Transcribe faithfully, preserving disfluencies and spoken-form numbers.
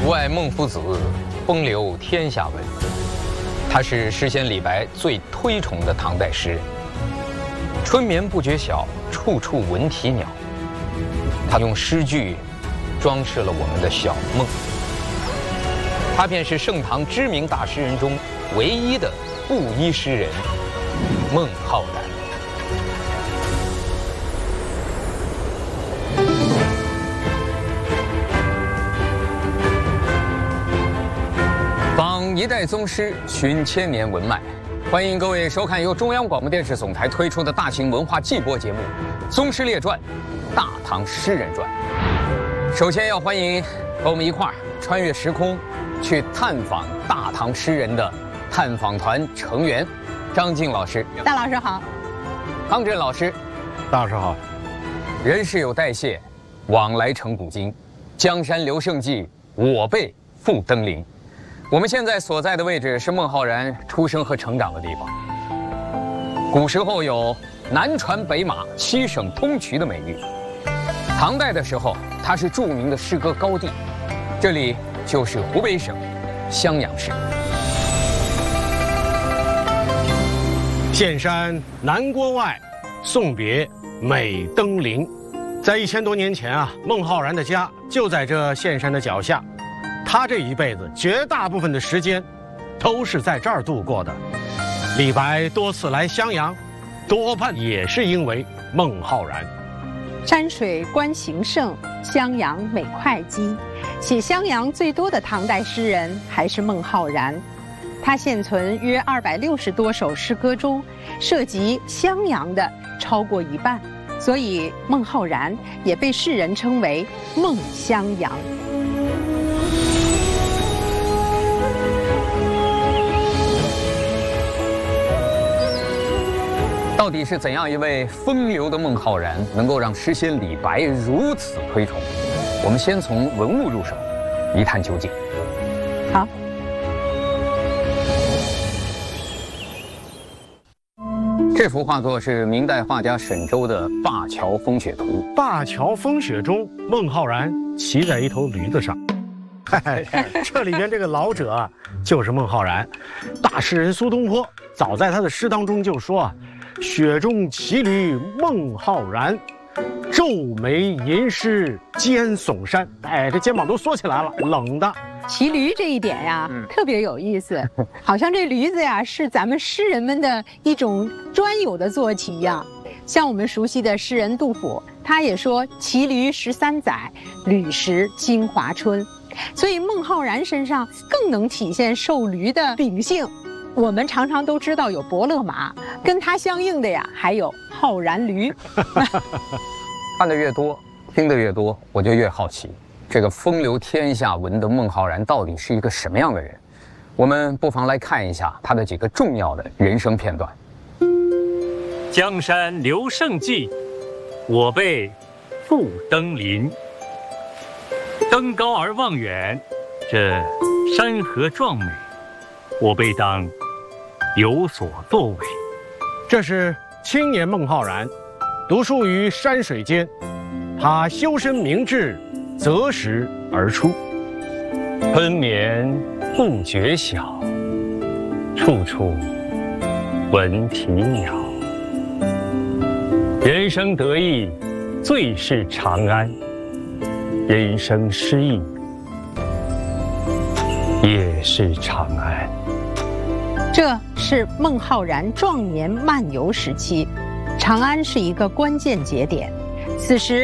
吾爱孟夫子，风流天下闻。他是诗仙李白最推崇的唐代诗人。春眠不觉晓，处处闻啼鸟。他用诗句装饰了我们的小梦。他便是盛唐知名大诗人中唯一的布衣诗人孟浩然。访一代宗师，寻千年文脉。欢迎各位收看由中央广播电视总台推出的大型文化季播节目《宗师列传·大唐诗人传》。首先要欢迎和我们一块儿穿越时空，去探访大唐诗人的探访团成员张静老师。 大老师好。 康震老师。 大老师好。 人事有代谢，往来成古今。江山留胜迹，我辈复登临。我们现在所在的位置是孟浩然出生和成长的地方。古时候有南传北马、七省通衢的美誉。唐代的时候，它是著名的诗歌高地，这里就是湖北省襄阳市。 岘山南郭外，送别美登临。在一千多年前啊，孟浩然的家就在这岘山的脚下。他这一辈子绝大部分的时间都是在这儿度过的。李白多次来襄阳，多半也是因为孟浩然。 山水观形胜，襄阳美会稽。写襄阳最多的唐代诗人还是孟浩然。他现存约二百六十多首诗歌中，涉及襄阳的超过一半，所以孟浩然也被世人称为孟襄阳。 到底是怎样一位风流的孟浩然，能够让诗仙李白如此推崇？我们先从文物入手，一探究竟。 好。 这幅画作是明代画家沈周的《灞桥风雪图》。 灞桥风雪中，孟浩然骑在一头驴子上。嗨，这里边这个老者啊，就是孟浩然。大诗人苏东坡早在他的诗当中就说啊，雪中骑驴孟浩然，皱眉吟诗肩耸山。哎，这肩膀都缩起来了，冷的。 骑驴这一点呀，嗯、特别有意思，好像这驴子呀是咱们诗人们的一种专有的坐骑一样。像我们熟悉的诗人杜甫，他也说骑驴十三载，履食金华春。所以孟浩然身上更能体现受驴的秉性。我们常常都知道有伯乐马，跟它相应的呀还有浩然驴。 看得越多，听得越多，我就越好奇，这个风流天下闻的孟浩然到底是一个什么样的人？我们不妨来看一下他的几个重要的人生片段。 江山留胜迹，我辈复登临。登高而望远，这山河壮美，我辈当有所作为。 这是青年孟浩然，独树于山水间，他修身明志，择时而出。 春眠不觉晓，处处闻啼鸟。人生得意最是长安，人生失意也是长安。 这是孟浩然壮年漫游时期，长安是一个关键节点。此时